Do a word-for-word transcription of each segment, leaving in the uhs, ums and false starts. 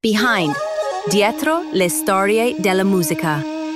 Behind, dietro le storie della musica.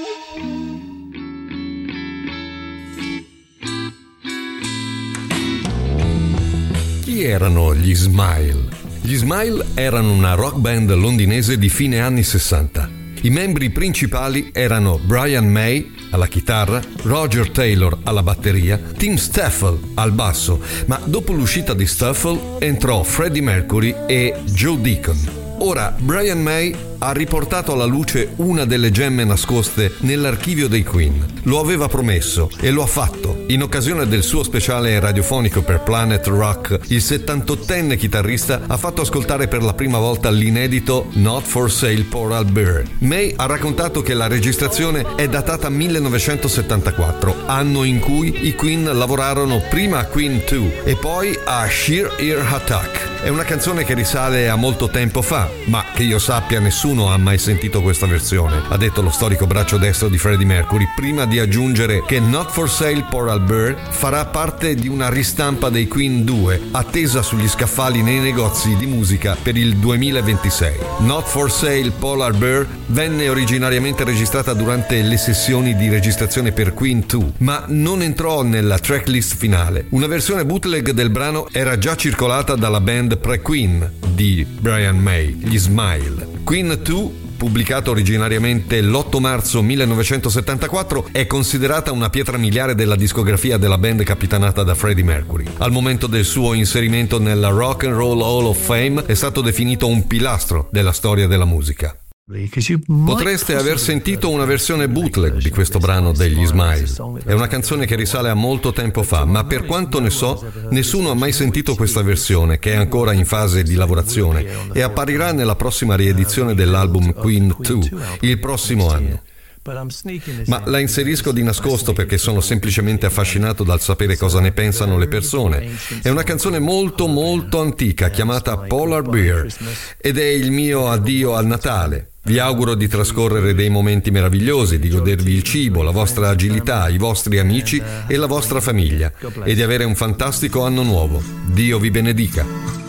Chi erano gli Smile? Gli Smile erano una rock band londinese di fine anni sessanta. I membri principali erano Brian May alla chitarra, Roger Taylor alla batteria, Tim Staffel al basso, ma dopo l'uscita di Staffel entrò Freddie Mercury e Joe Deacon. Ora, Brian May ha riportato alla luce una delle gemme nascoste nell'archivio dei Queen. Lo aveva promesso e lo ha fatto. In occasione del suo speciale radiofonico per Planet Rock, il settantottenne chitarrista ha fatto ascoltare per la prima volta l'inedito Not For Sale Polar Bear. May ha raccontato che la registrazione è datata millenovecentosettantaquattro, anno in cui i Queen lavorarono prima a Queen due e poi a Sheer Ear Attack. È una canzone che risale a molto tempo fa, ma che io sappia nessuno ha mai sentito questa versione, ha detto lo storico braccio destro di Freddie Mercury, prima di aggiungere che Not For Sale Polar Bear farà parte di una ristampa dei Queen due, attesa sugli scaffali nei negozi di musica per il duemilaventisei. Not For Sale Polar Bear venne originariamente registrata durante le sessioni di registrazione per Queen due, ma non entrò nella tracklist finale. Una versione bootleg del brano era già circolata dalla band pre-Queen di Brian May, gli Smile. Queen due, pubblicato originariamente l'otto marzo millenovecentosettantaquattro, è considerata una pietra miliare della discografia della band capitanata da Freddie Mercury. Al momento del suo inserimento nella Rock and Roll Hall of Fame è stato definito un pilastro della storia della musica. Potreste aver sentito una versione bootleg di questo brano degli Smile. È una canzone che risale a molto tempo fa, ma per quanto ne so, nessuno ha mai sentito questa versione, che è ancora in fase di lavorazione e apparirà nella prossima riedizione dell'album Queen due il prossimo anno. Ma la inserisco di nascosto perché sono semplicemente affascinato dal sapere cosa ne pensano le persone. È una canzone molto molto antica chiamata Polar Bear ed è il mio addio al Natale. Vi auguro di trascorrere dei momenti meravigliosi, di godervi il cibo, la vostra agilità, i vostri amici e la vostra famiglia e di avere un fantastico anno nuovo. Dio vi benedica.